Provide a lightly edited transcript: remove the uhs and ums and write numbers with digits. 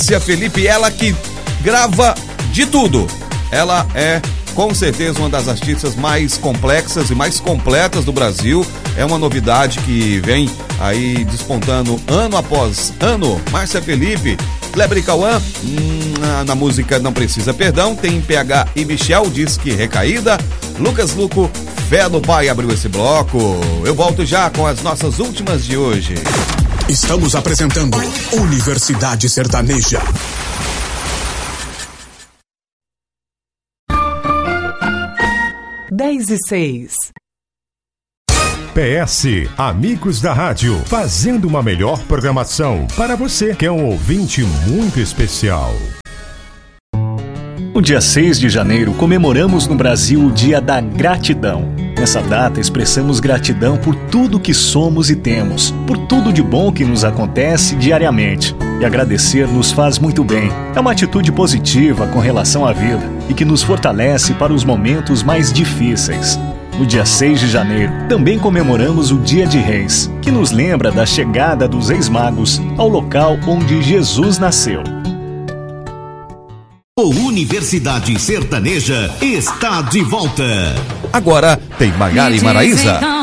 Márcia Felipe, ela que grava de tudo. Ela é com certeza uma das artistas mais complexas e mais completas do Brasil. É uma novidade que vem aí despontando ano após ano. Márcia Felipe, Kleber e Cauã, na música Não Precisa Perdão, tem PH e Michel, diz que recaída. Lucas Luco, Fé no Pai, abriu esse bloco. Eu volto já com as nossas últimas de hoje. Estamos apresentando Universidade Sertaneja. Dez e 6. PS, amigos da rádio, fazendo uma melhor programação para você que é um ouvinte muito especial. No dia 6 de janeiro, comemoramos no Brasil o Dia da Gratidão. Nessa data, expressamos gratidão por tudo que somos e temos, por tudo de bom que nos acontece diariamente. E agradecer nos faz muito bem. É uma atitude positiva com relação à vida e que nos fortalece para os momentos mais difíceis. No dia 6 de janeiro, também comemoramos o Dia de Reis, que nos lembra da chegada dos Reis-Magos ao local onde Jesus nasceu. O Universidade Sertaneja está de volta. Agora tem Maiara e Maraísa.